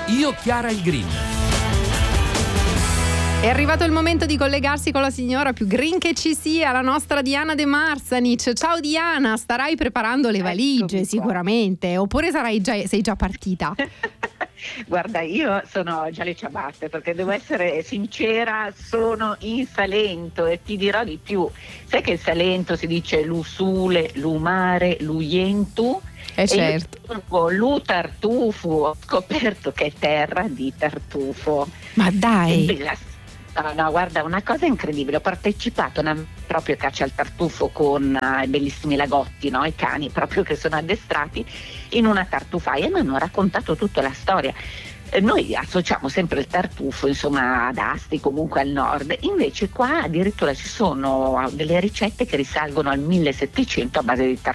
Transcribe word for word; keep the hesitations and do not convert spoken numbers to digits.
Io Chiara il Green. È arrivato il momento di collegarsi con la signora più green che ci sia, la nostra Diana De Marzanich. Ciao Diana, starai preparando le valigie Eccomi sicuramente, qua. Oppure sarai già, sei già partita? Guarda, io sono già le ciabatte perché devo essere sincera, sono in Salento e ti dirò di più. Sai che il Salento si dice Lusule, Lumare, Luientu? Eh certo. E io Lu Tartufo, ho scoperto che è terra di tartufo. Ma dai! No, no, guarda, una cosa incredibile, ho partecipato a una proprio caccia al tartufo con uh, i bellissimi lagotti, no? I cani proprio che sono addestrati in una tartufaia e mi hanno raccontato tutta la storia. Eh, noi associamo sempre il tartufo insomma ad Asti, comunque al nord, invece qua addirittura ci sono delle ricette che risalgono al millesettecento a base di tartufo.